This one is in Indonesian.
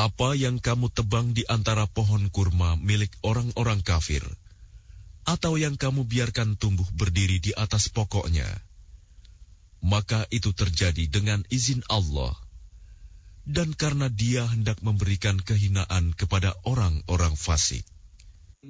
Apa yang kamu tebang di antara pohon kurma milik orang-orang kafir, atau yang kamu biarkan tumbuh berdiri di atas pokoknya, maka itu terjadi dengan izin Allah, dan karena Dia hendak memberikan kehinaan kepada orang-orang fasik.